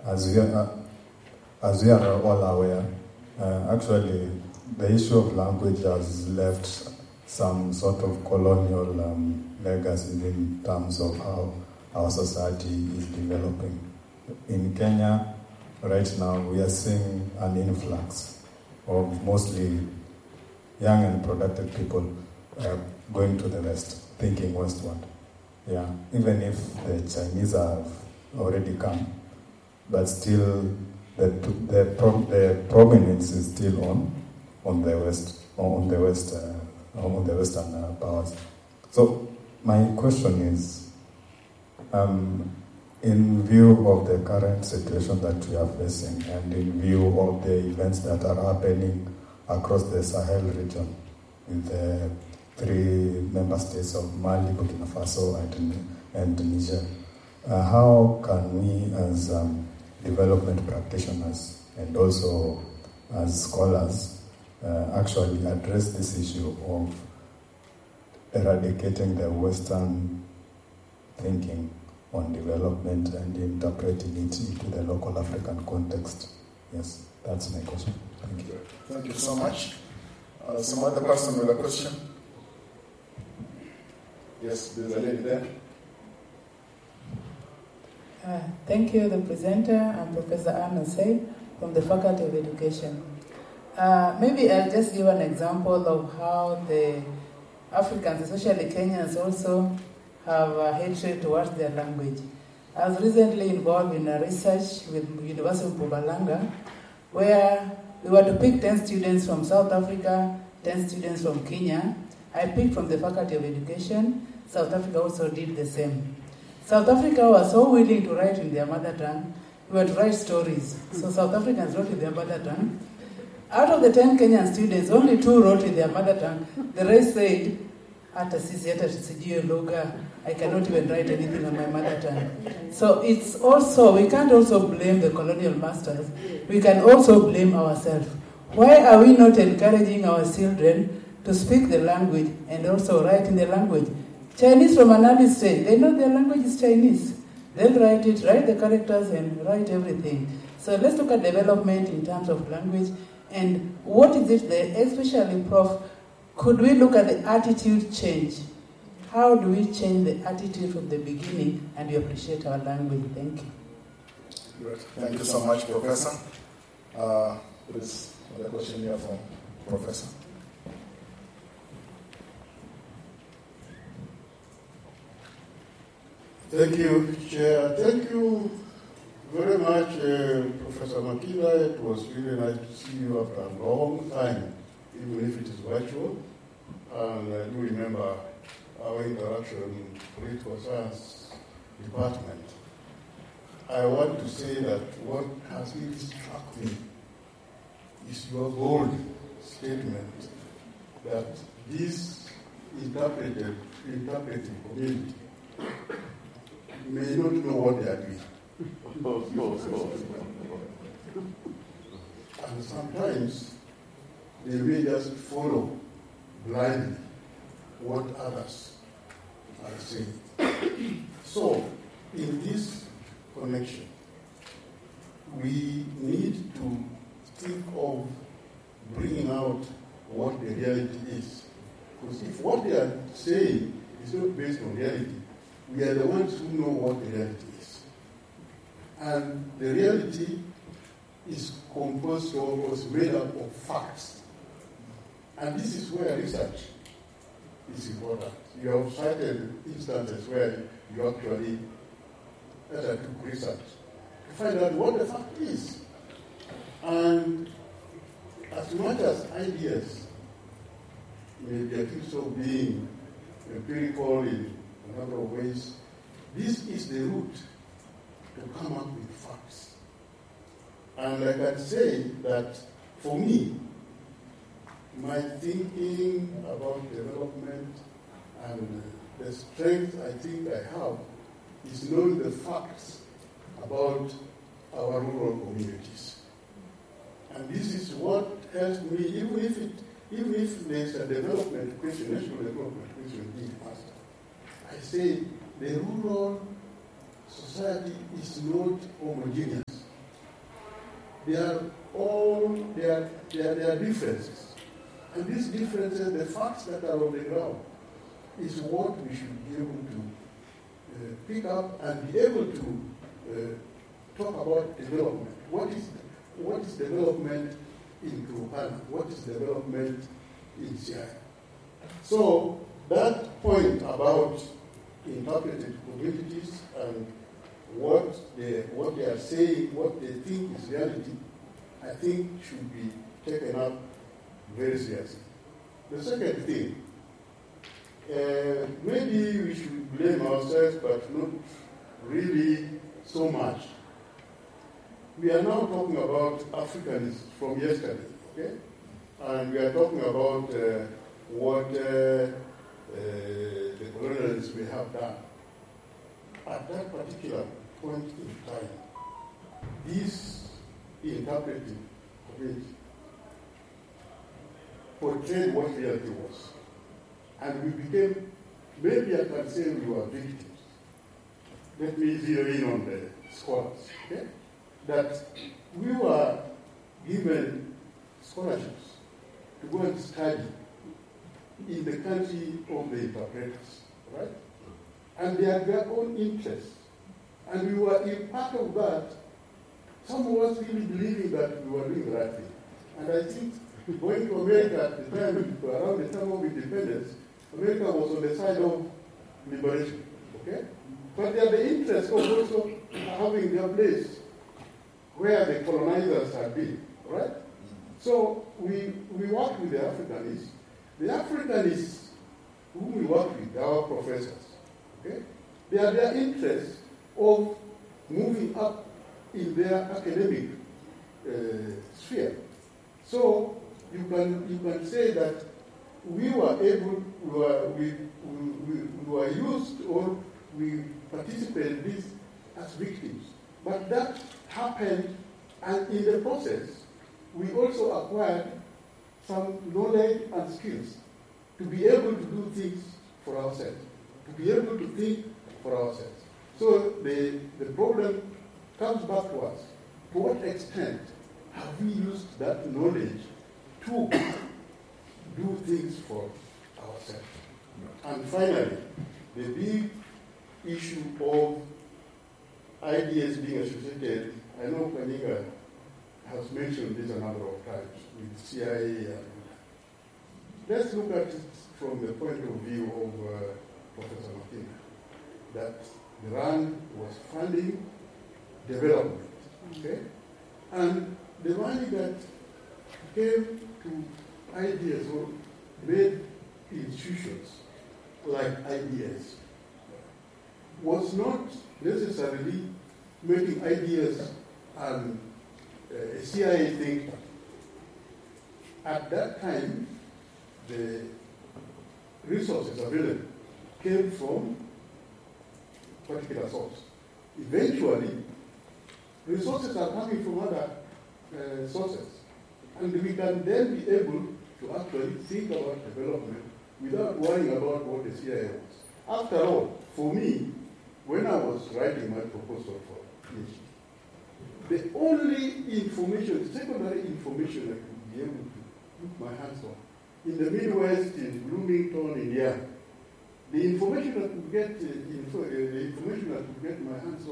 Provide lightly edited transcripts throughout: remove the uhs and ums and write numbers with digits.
as we are all aware, actually the issue of language has left some sort of colonial legacy in terms of how our society is developing. In Kenya, right now, we are seeing an influx of mostly young and productive people going to the West, thinking westward. Yeah, even if the Chinese have already come, but still the prominence is still on the West, on the Western powers. So my question is, in view of the current situation that we are facing, and in view of the events that are happening across the Sahel region, in the 3 member states of Mali, Burkina Faso, and Niger, how can we as development practitioners and also as scholars actually address this issue of eradicating the Western thinking on development and interpreting it into the local African context? Yes, that's my question. Thank you. Thank you so much. Some other person with a question? Yes, there's a lady there. Thank you, the presenter. I'm Professor Anna Say from the Faculty of Education. Maybe I'll just give an example of how the Africans, especially Kenyans, also have a hatred towards their language. I was recently involved in a research with University of Mpumalanga, where we were to pick 10 students from South Africa, 10 students from Kenya. I picked from the Faculty of Education. South Africa also did the same. South Africa was so willing to write in their mother tongue. We were to write stories. So South Africans wrote in their mother tongue. Out of the 10 Kenyan students, only 2 wrote in their mother tongue. The rest said, hata sijui lugha, I cannot even write anything on my mother tongue. So it's also, we can't also blame the colonial masters. We can also blame ourselves. Why are we not encouraging our children to speak the language and also write in the language? Chinese from an early stage, they know their language is Chinese. They'll write it, write the characters and write everything. So let's look at development in terms of language and what is it there, especially Prof, could we look at the attitude change? How do we change the attitude from the beginning and we appreciate our language? Thank you. Good. Thank you so much, Professor. There's another question here from Professor. Thank you, Chair. Thank you very much, Professor Makila. It was really nice to see you after a long time, even if it is virtual. And I do remember our interaction in political science department. I want to say that what has really struck me is your bold statement that this interpreting community may not know what they are doing. And sometimes they may just follow blindly what others are saying. So, in this connection, we need to think of bringing out what the reality is. Because if what they are saying is not based on reality, we are the ones who know what the reality is. And the reality is composed or was made up of facts. And this is where research is important. You have cited instances where you actually took research to find out what the fact is. And as much as ideas may be accused of being empirical in a number of ways, this is the route to come up with facts. And I can say that for me, my thinking about development and the strength I think I have is knowing the facts about our rural communities. And this is what helps me, even if there's a development question, national development question being asked, I say the rural society is not homogeneous. there are differences. And these differences, the facts that are on the ground, is what we should be able to pick up and be able to talk about development. What is development in Turkana? What is development in CI? So that point about interpreted communities and what they are saying, what they think is reality, I think should be taken up very seriously. The second thing, maybe we should blame ourselves, but not really so much. We are now talking about Africans from yesterday, okay? And we are talking about what the colonialists may have done. At that particular point in time, this interpretive community portrayed what reality was. And we became, maybe I can say we were victims. Let me zero in on the scholars, okay? That we were given scholarships to go and study in the country of the interpreters, right? And they had their own interests. And we were in part of that, some of us really believing that we were doing the right thing. And I think going to America at the time, around the time of independence, America was on the side of liberation, okay? But they had the interest of also having their place where the colonizers had been, right? So we worked with the Africanists. The Africanists whom we worked with, our professors, okay? They had their interest of moving up in their academic sphere. So you can say that we were able, we were used or we participated in this as victims. But that happened, and in the process, we also acquired some knowledge and skills to be able to do things for ourselves, to be able to think for ourselves. So the problem comes back to us. To what extent have we used that knowledge to do things for ourselves? And finally, the big issue of ideas being associated, I know Kaniga has mentioned this a number of times with CIA. Let's look at it from the point of view of Professor Martina, that the RAND was funding development, okay? And the money that came to ideas or made institutions like IDS was not necessarily making ideas and a CIA think tank. At that time, the resources available came from particular source. Eventually, resources are coming from other sources. And we can then be able to actually think about development without worrying about what the CIA was. After all, for me, when I was writing my proposal for PhD, the only information, secondary information I could be able to put my hands on, in the Midwest, in Bloomington, Indiana, the information I could get, my hands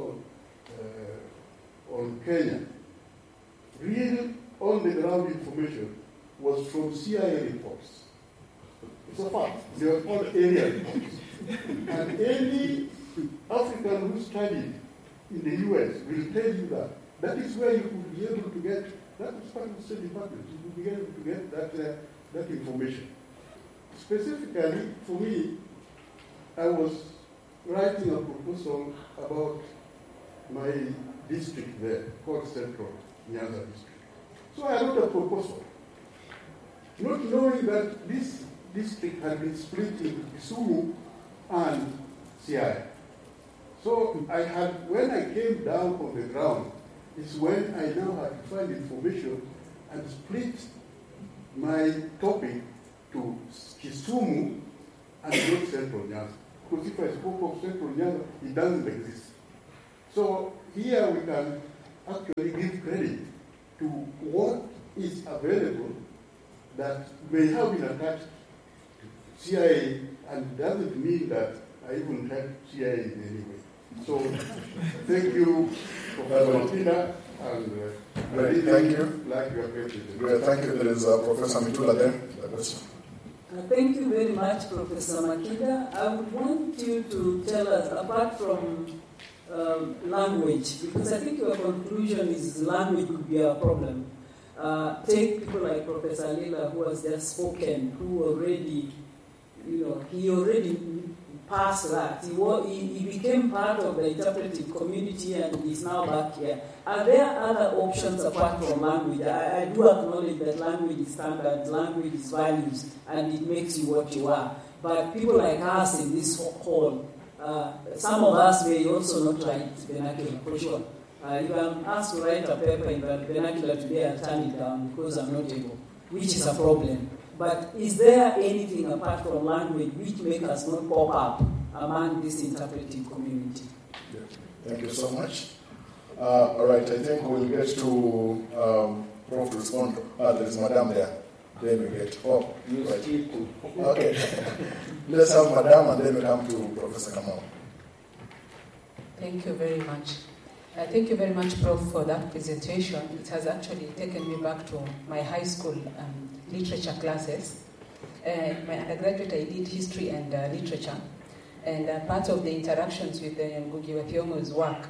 on Kenya, real on-the-ground information was from CIA reports. It's a fact. They were called area reports. And any African who studied in the US will tell you that. That is where you could be able to get, that is part of the State Department, you could be able to get that information. Specifically, for me, I was writing a proposal about my district there, called Central Nyanza District. So I wrote a proposal, not knowing that this district had been split into Kisumu and CI. So when I came down on the ground, is when I now had to find information and split my topic to Kisumu and not Central Nyanza. Because if I spoke of Central Nyanza, it doesn't exist. So here we can actually give credit to that may have been attached to CIA, and doesn't mean that I even had CIA in any way. So, thank you, Professor Martina, and Thank you. Like your question. Thank you. There is Professor Mitula there. Thank you very much, Professor Makinda. I would want you to tell us, apart from language, because I think your conclusion is language could be a problem. Take people like Professor Lila, who has just spoken, who already, he already passed that. He became part of the interpretive community and is now back here. Are there other options apart from language? I do acknowledge that language is standard, language is values, and it makes you what you are. But people like us in this hall, some of us may also not write vernacular, for sure. If I'm asked to write a paper in vernacular today, I'll turn it down because I'm not able, which is a problem. But is there anything apart from language which makes us not pop up among this interpretive community? Yeah. Thank you so much. All right, I think we'll get to Prof to respond. There is Madam there. Then we get. Oh, right. Okay. Let's have Madam and then we come to Professor Kamau. Thank you very much. Thank you very much, Prof, for that presentation. It has actually taken me back to my high school literature classes. My undergraduate, I did history and literature. And part of the interactions with Ngugi wa Thiong'o's work,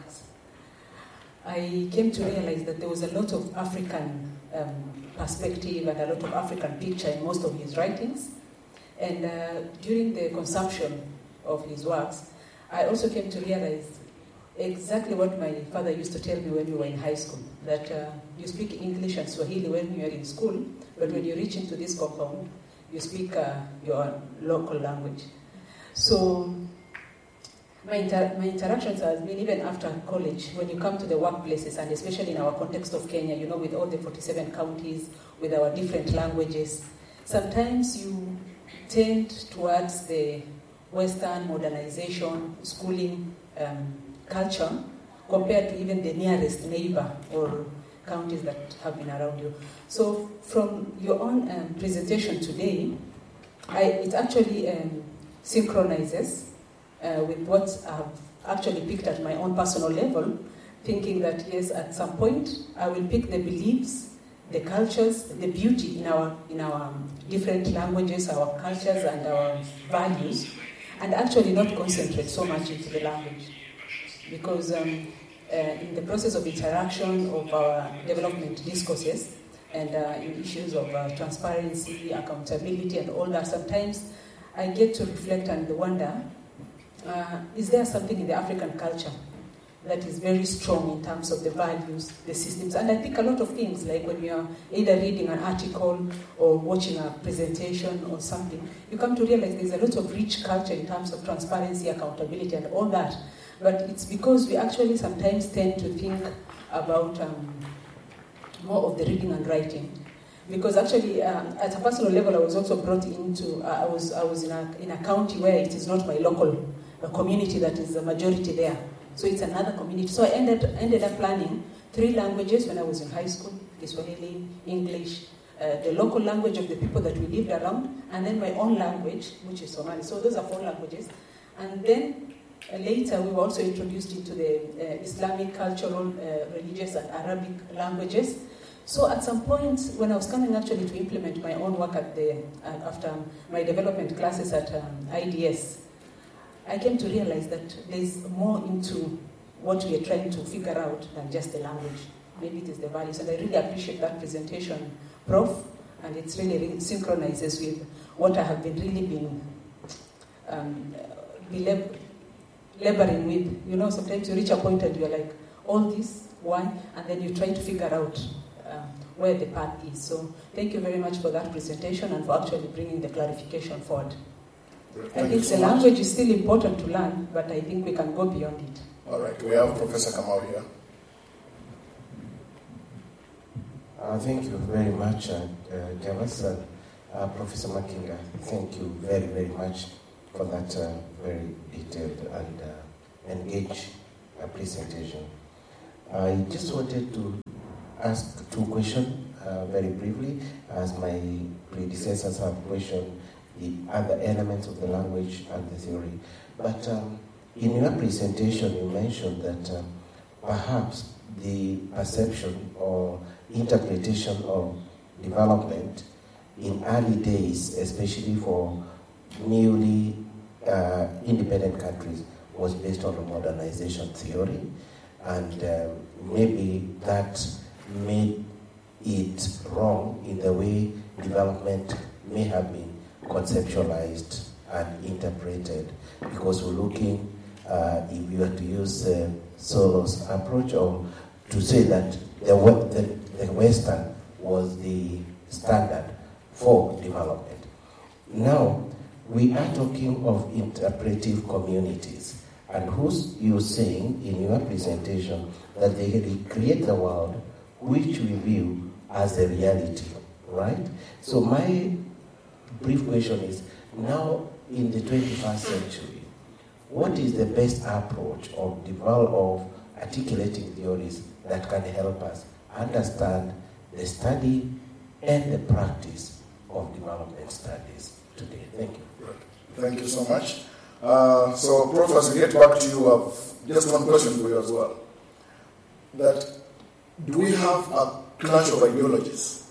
I came to realize that there was a lot of African perspective and a lot of African picture in most of his writings. And during the consumption of his works, I also came to realize exactly what my father used to tell me when we were in high school, that you speak English and Swahili when you are in school, but when you reach into this compound, you speak your local language. So my interactions has been even after college, when you come to the workplaces, and especially in our context of Kenya, with all the 47 counties, with our different languages, sometimes you tend towards the Western modernization, schooling culture, compared to even the nearest neighbor or counties that have been around you. So from your own presentation today, it actually synchronizes with what I've actually picked at my own personal level, thinking that yes, at some point I will pick the beliefs, the cultures, the beauty in our different languages, our cultures and our values, and actually not concentrate so much into the language. Because in the process of interaction of our development discourses and in issues of transparency, accountability and all that, sometimes I get to reflect and wonder, is there something in the African culture that is very strong in terms of the values, the systems? And I think a lot of things, like when you're either reading an article or watching a presentation or something, you come to realize there's a lot of rich culture in terms of transparency, accountability and all that. But it's because we actually sometimes tend to think about more of the reading and writing. Because actually, at a personal level, I was also brought into, I was in a county where it is not my local community that is the majority there. So it's another community. So I ended up learning 3 languages when I was in high school: Kiswahili, English, the local language of the people that we lived around, and then my own language, which is Somali. So those are 4 languages. And then later, we were also introduced into the Islamic, cultural, religious, and Arabic languages. So at some point, when I was coming actually to implement my own work after my development classes at IDS, I came to realize that there's more into what we are trying to figure out than just the language. Maybe it is the values. And I really appreciate that presentation, Prof. And it really synchronizes with what I have been laboring with. Sometimes you reach a point and you're like, all this, why? And then you try to figure out where the path is. So thank you very much for that presentation and for actually bringing the clarification forward. I think the language is still important to learn, but I think we can go beyond it. All right, we have Professor Kamau here. Thank you very much, Javas. Professor Makinda, thank you very, very much for that very detailed and engaged presentation. I just wanted to ask two questions very briefly, as my predecessors have questioned the other elements of the language and the theory. But in your presentation, you mentioned that perhaps the perception or interpretation of development in early days, especially for newly independent countries, was based on a modernization theory, and maybe that made it wrong in the way development may have been conceptualized and interpreted, because we're looking, if you were to use Solo's approach, or to say that the Western was the standard for development. Now, we are talking of interpretive communities, and you're saying in your presentation that they create the world which we view as a reality, right? So my brief question is, now in the 21st century, what is the best approach of articulating theories that can help us understand the study and the practice of development studies today? Thank you. Right. Thank you so much. So, Prof, as we get back to you, I've just one question for you as well. That, do we have a clash of ideologies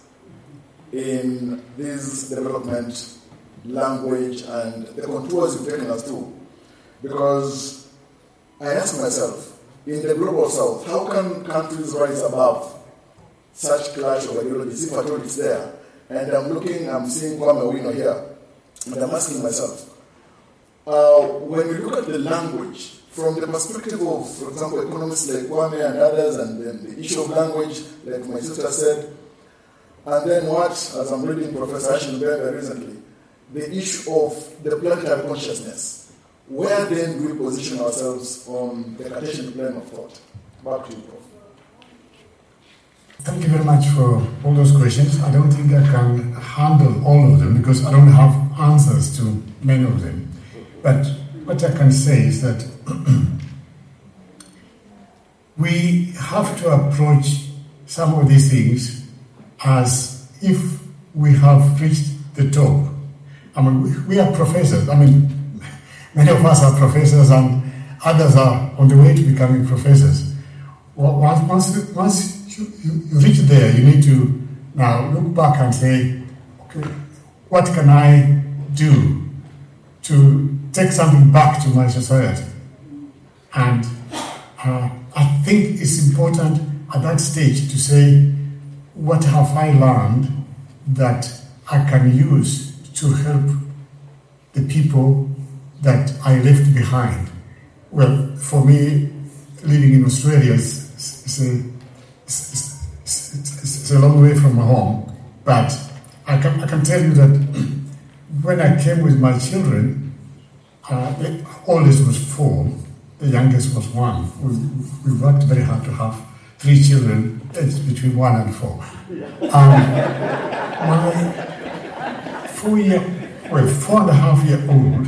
in this development, language, and the contours you've taken us through? Because I ask myself, in the global south, how can countries rise above such clash of ideologies if at all it's there? And I'm seeing Kwame Owino here, and I'm asking myself, when we look at the language from the perspective of, for example, economists like Kwame and others, and then the issue of language, like my sister said, and then what, as I'm reading Professor Ashin very recently, the issue of the planetary consciousness. Where then do we position ourselves on the Cartesian plane of thought? Back to you, Prof. Thank you very much for all those questions. I don't think I can handle all of them because I don't have answers to many of them. But what I can say is that we have to approach some of these things as if we have reached the top. I mean, we are professors. I mean, many of us are professors and others are on the way to becoming professors. Once you reach there, you need to now look back and say, okay, what can I do to take something back to my society? And I think it's important at that stage to say, what have I learned that I can use to help the people that I left behind? Well, for me, living in Australia is a long way from home, but I can tell you that when I came with my children, the oldest was 4, the youngest was 1. We worked very hard to have 3 children, aged between 1 and 4. My 4.5-year-old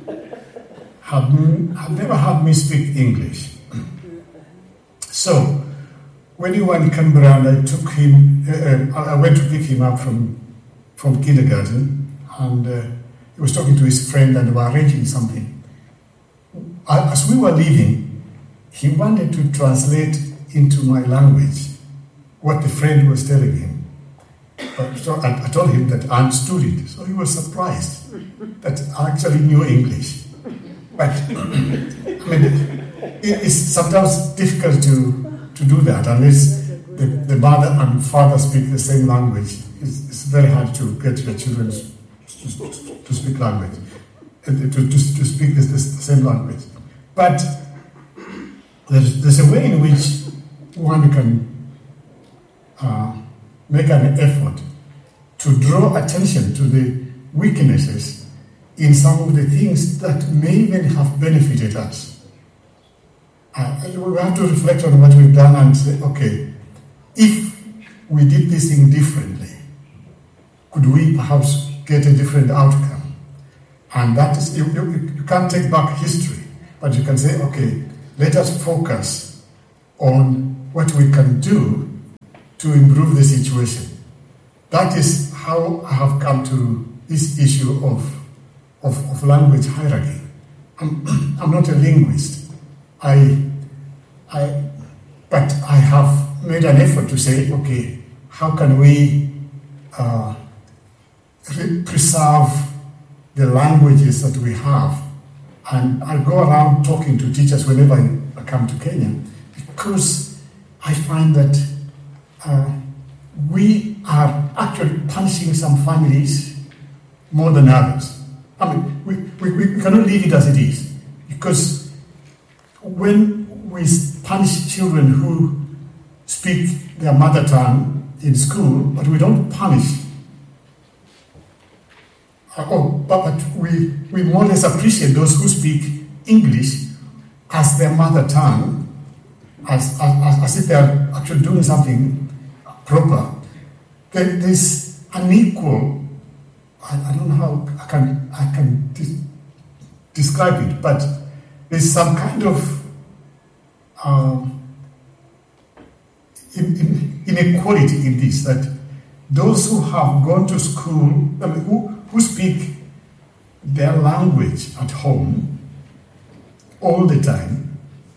had never heard me speak English. So, when he went to Canberra, and I took him, I went to pick him up from kindergarten, and he was talking to his friend, and they were arranging something. As we were leaving, he wanted to translate into my language what the friend was telling him. So I told him that I understood it, so he was surprised that I actually knew English. But I mean, it's sometimes difficult to do that unless the mother and father speak the same language. It's very hard to get your children to speak language, to speak the same language. But there's a way in which one can make an effort to draw attention to the weaknesses in some of the things that may even have benefited us. We have to reflect on what we've done and say, okay, if we did this thing differently, could we perhaps get a different outcome? And that is, you can't take back history, but you can say, okay, let us focus on what we can do to improve the situation. That is how I have come to this issue of language hierarchy. I'm not a linguist. But I have made an effort to say, okay, how can we preserve the languages that we have? And I go around talking to teachers whenever I come to Kenya, because I find that we are actually punishing some families more than others. I mean, we cannot leave it as it is, because when we punish children who speak their mother tongue in school, but we don't punish, but we more or less appreciate those who speak English as their mother tongue, as if they are actually doing something proper. There's unequal, I don't know how I can describe it, but there's some kind of inequality in this, that those who have gone to school, I mean, who speak their language at home all the time,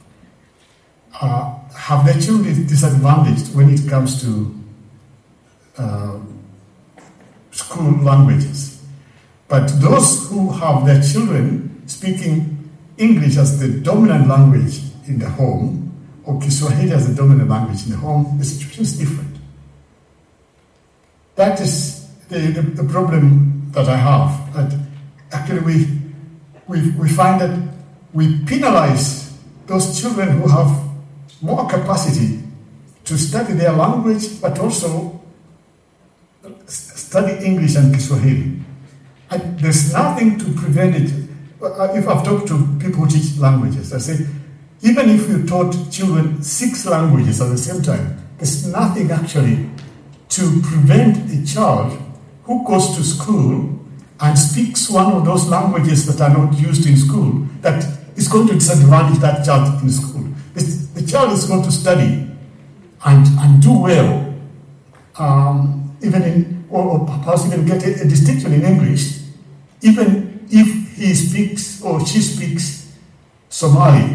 have their children disadvantaged when it comes to school languages. But those who have their children speaking English as the dominant language in the home, or Kiswahili as the dominant language in the home, the situation is different. That is the problem that I have. That actually we find that we penalize those children who have more capacity to study their language, but also study English and Kiswahili. And there's nothing to prevent it. If I've talked to people who teach languages, I say, even if you taught children 6 languages at the same time, there's nothing actually to prevent a child who goes to school and speaks one of those languages that are not used in school, that is going to disadvantage that child in school. The child is going to study and do well, even in, or perhaps even get a distinction in English, even if he speaks or she speaks Somali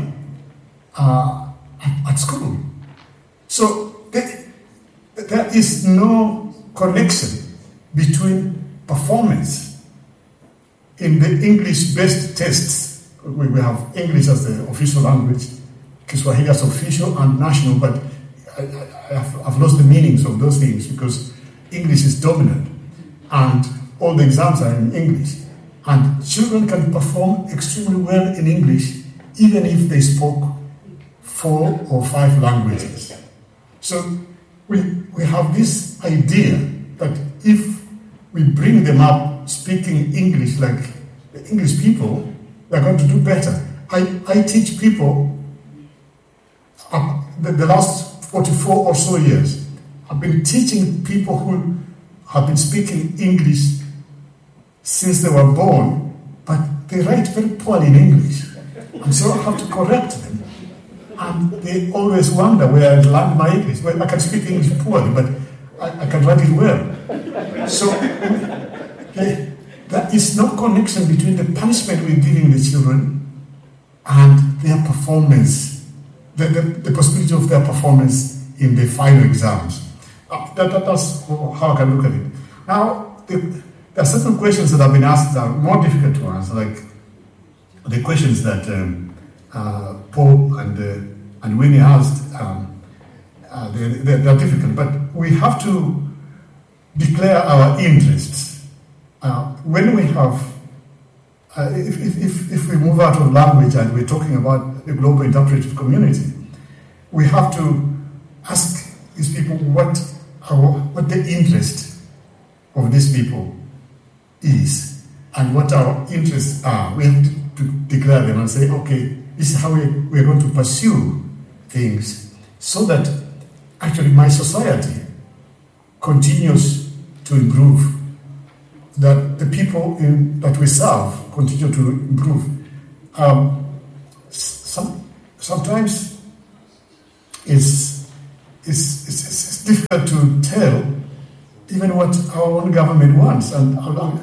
at school. So there is no connection between performance in the English-based tests. We have English as the official language, Kiswahili as official and national, but I've lost the meanings of those things because English is dominant and all the exams are in English. And children can perform extremely well in English even if they spoke 4 or 5 languages. So we have this idea that if we bring them up speaking English like the English people, they're going to do better. I teach people, the last 44 or so years, I've been teaching people who have been speaking English since they were born, but they write very poorly in English. And so I have to correct them. And they always wonder where I learned my English. Well, I can speak English poorly, but I can write it well. So there is no connection between the punishment we're giving the children and their performance, the possibility of their performance in the final exams. That's how I can look at it. Now, there are certain questions that have been asked that are more difficult to answer, like the questions that Paul and Winnie asked. They're difficult, but we have to declare our interests. When we have, if we move out of language and we're talking about the global interpretive community, we have to ask these people what the interest of these people is and what our interests are. We have to declare them and say, okay, this is how we're going to pursue things so that actually my society continues to improve, that the people that we serve continue to improve. Sometimes it's difficult to tell even what our own government wants. And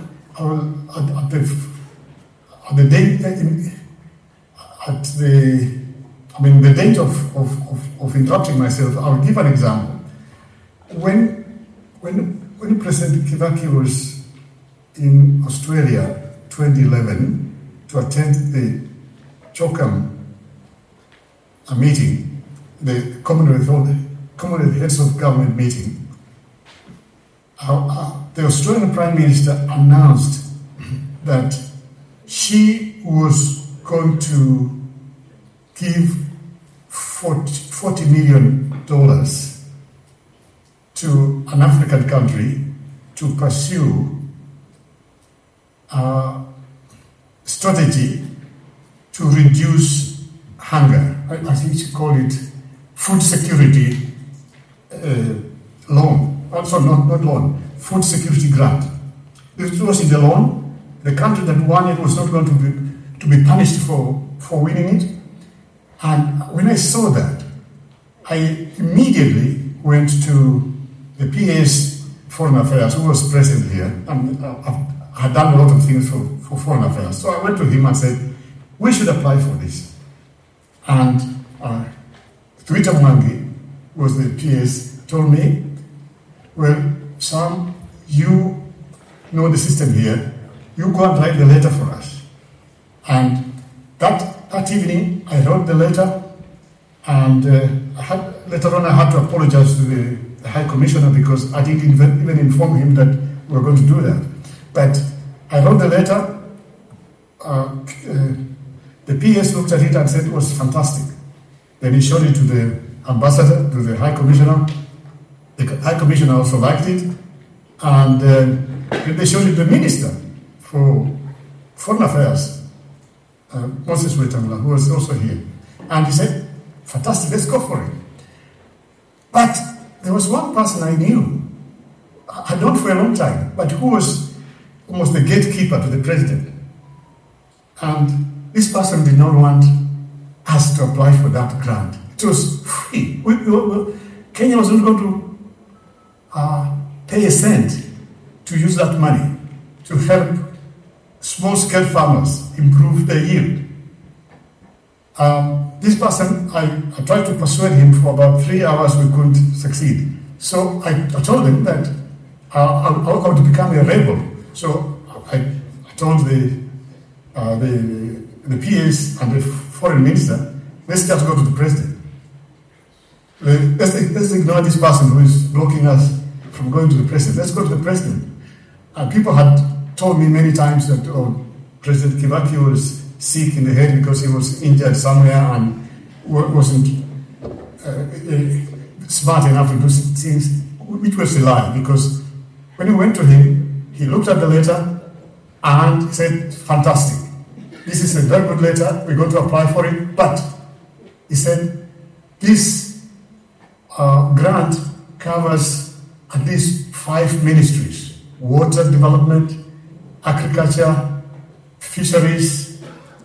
the date of interrupting myself, I'll give an example. When President Kibaki was in Australia 2011 to attend the CHOCAM meeting, the Commonwealth Heads of Government meeting, the Australian Prime Minister announced that she was going to give $40 million to an African country to pursue a strategy to reduce hunger. I think you call it food security loan. Also, not loan, food security grant. This was in the loan. The country that won it was not going to be punished for winning it. And when I saw that, I immediately went to the PA's Foreign Affairs, who was present here, and I had done a lot of things for Foreign Affairs. So I went to him and said, we should apply for this. And Twitter Mwangi was the PS, told me, well, Sam, you know the system here, you go and write the letter for us. And that evening, I wrote the letter, and later on I had to apologize to the High Commissioner because I didn't even inform him that we were going to do that. But I wrote the letter, the PS looked at it and said it was fantastic. Then he showed it to the ambassador, to the High Commissioner. The High Commissioner also liked it. And they showed it to the Minister for Foreign Affairs, Moses Wetangula, who was also here. And he said, fantastic, let's go for it. But there was one person I knew, I'd known for a long time, but who was almost the gatekeeper to the president. And this person did not want us to apply for that grant. It was free. Kenya was not going to pay a cent to use that money to help small-scale farmers improve their yield. This person, I tried to persuade him for about 3 hours, we couldn't succeed. So I told him that I was to become a rebel. So I told the PAs and the foreign minister, let's just go to the president. Let's ignore this person who is blocking us from going to the president. Let's go to the president. And people had told me many times that President Kibaki was sick in the head because he was injured somewhere and wasn't smart enough to do things, which was a lie, because when we went to him, he looked at the letter and said, fantastic. This is a very good letter, we're going to apply for it, but he said, this grant covers at least 5 ministries: water development, agriculture, fisheries,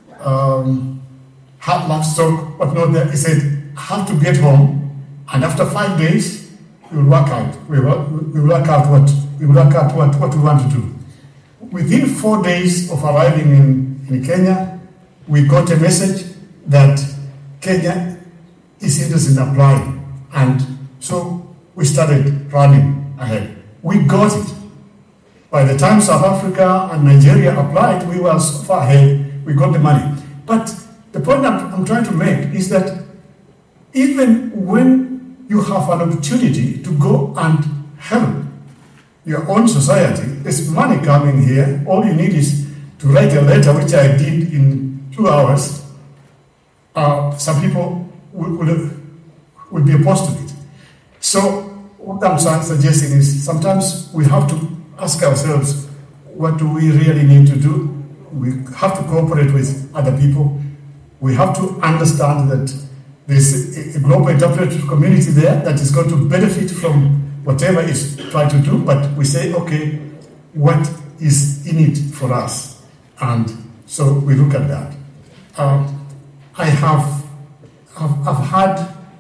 livestock, whatnot. He said, I have to get home, and after 5 days, we will work out. We will work out what we want to do. Within 4 days of arriving in Kenya, we got a message that Kenya is interested in applying, and so we started running ahead. We got it. By the time South Africa and Nigeria applied, we were so far ahead, we got the money. But the point I'm trying to make is that even when you have an opportunity to go and help your own society, there's money coming here. All you need is to write a letter, which I did in 2 hours. Some people will be opposed to it. So what I'm suggesting is sometimes we have to ask ourselves, what do we really need to do? We have to cooperate with other people. We have to understand that there's a global interpretive community there that is going to benefit from whatever is trying to do, but we say, okay, what is in it for us? And so we look at that. I've had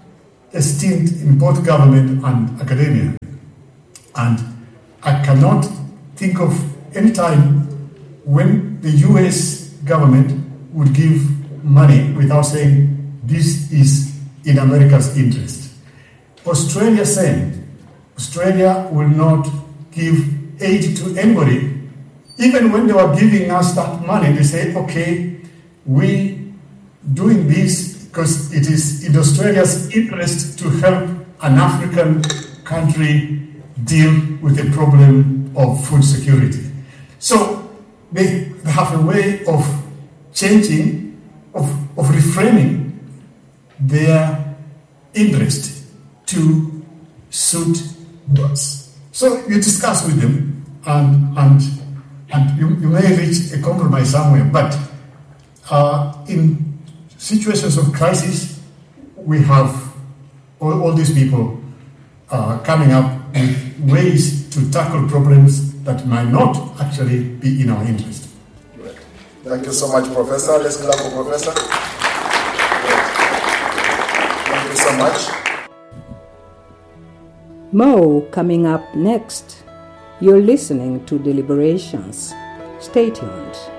esteemed in both government and academia. And I cannot think of any time when the US government would give money without saying this is in America's interest. Australia same. Australia will not give aid to anybody. Even when they were giving us that money, they say, okay, we doing this because it is in Australia's interest to help an African country deal with the problem of food security. So they have a way of changing, of reframing their interest to suit us. So you discuss with them and you may reach a compromise somewhere, but in situations of crisis, we have all these people coming up with ways to tackle problems that might not actually be in our interest. Right. Thank you so much, Professor. Let's clap for Professor. Thank you so much. More coming up next. You're listening to Deliberations. Stay tuned.